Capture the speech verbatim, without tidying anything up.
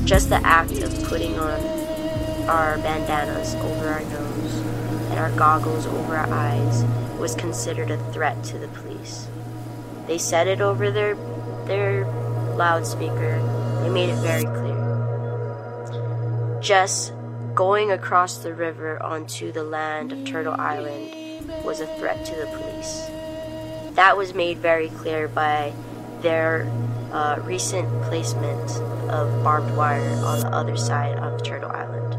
Just the act of putting on our bandanas over our nose and our goggles over our eyes was considered a threat to the police. They said it over their their loudspeaker. They made it very clear. Just going across the river onto the land of Turtle Island was a threat to the police. That was made very clear by their uh, recent placement of barbed wire on the other side of Turtle Island.